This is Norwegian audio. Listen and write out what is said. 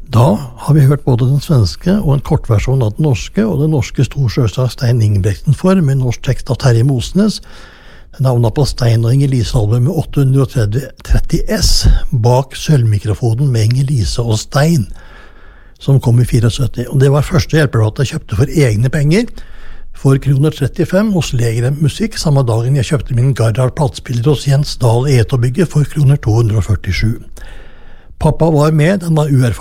Da har vi hørt både den svenske og en kortversjon av den norske, og den norske sto selvsagt Stein Ingebrigtsen for, med norsk tekst av Terje Mosnes. Den havnet på Stein og Inger-Lise-albumet 830 S, bak sølvmikrofonen med Inger-Lise og Stein, som kom i 74. Og det var første hjelpeplate jeg kjøpte for egne penger, for kroner 35 hos Legrem Musikk, samme dagen jeg kjøpte min Garrard platespiller hos Jens Dahl Etobygge for kroner 247. Pappa var med, den var uerfaren.